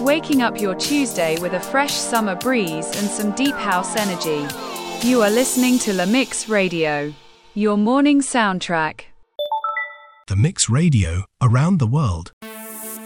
waking up your Tuesday with a fresh summer breeze and some deep house energy. You are listening to La Mix Radio, your morning soundtrack. The Mix Radio, around the world.